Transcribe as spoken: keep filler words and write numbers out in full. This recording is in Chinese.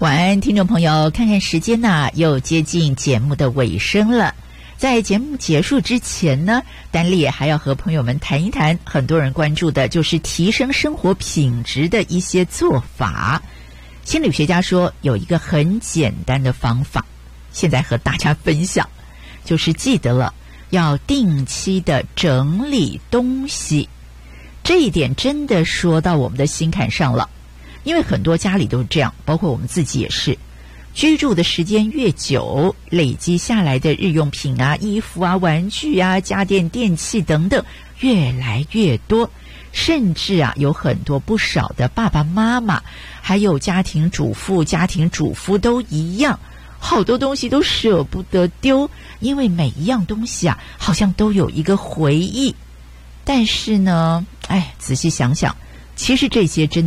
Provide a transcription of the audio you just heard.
晚安，听众朋友，看看时间呐、啊，又接近节目的尾声了。在节目结束之前呢，丹丽还要和朋友们谈一谈很多人关注的，就是提升生活品质的一些做法。心理学家说有一个很简单的方法，现在和大家分享，就是记得了要定期的整理东西。这一点真的说到我们的心坎上了，因为很多家里都是这样，包括我们自己也是。居住的时间越久，累积下来的日用品啊、衣服啊、玩具啊、家电电器等等越来越多，甚至啊有很多不少的爸爸妈妈还有家庭主妇、家庭主夫都一样，好多东西都舍不得丢，因为每一样东西啊好像都有一个回忆。但是呢，哎，仔细想想，其实这些真的